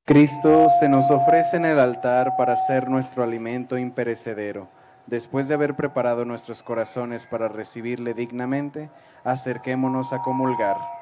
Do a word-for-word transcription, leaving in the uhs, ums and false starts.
Cristo se nos ofrece en el altar para ser nuestro alimento imperecedero. Después de haber preparado nuestros corazones para recibirle dignamente, acerquémonos a comulgar.